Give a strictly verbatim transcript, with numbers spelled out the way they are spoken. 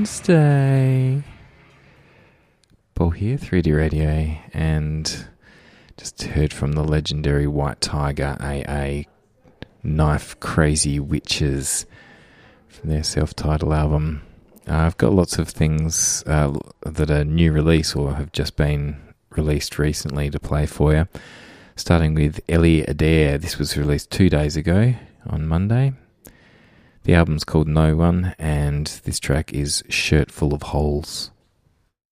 Wednesday. Paul here, three D Radio, and just heard from the legendary White Tiger, aka Knife Crazy Witches, from their self-titled album. Uh, I've got lots of things uh, that are new release or have just been released recently to play for you. Starting with Ellie Adair. This was released two days ago on Monday. The album's called No One, and this track is Shirt Full of Holes.